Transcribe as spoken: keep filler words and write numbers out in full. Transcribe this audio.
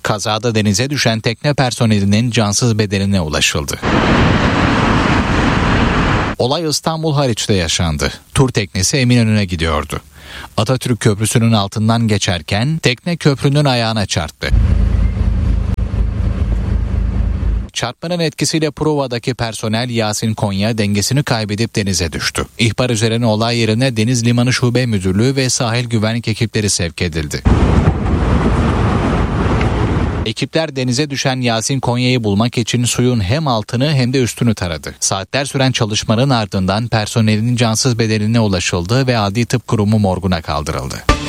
Kazada denize düşen tekne personelinin cansız bedenine ulaşıldı. Olay İstanbul Haliç'te yaşandı. Tur teknesi Eminönü'ne gidiyordu. Atatürk Köprüsü'nün altından geçerken tekne köprünün ayağına çarptı. Çarpmanın etkisiyle Prova'daki personel Yasin Konya dengesini kaybedip denize düştü. İhbar üzerine olay yerine Deniz Limanı Şube Müdürlüğü ve sahil güvenlik ekipleri sevk edildi. Ekipler denize düşen Yasin Konya'yı bulmak için suyun hem altını hem de üstünü taradı. Saatler süren çalışmanın ardından personelin cansız bedenine ulaşıldı ve Adli Tıp Kurumu morguna kaldırıldı.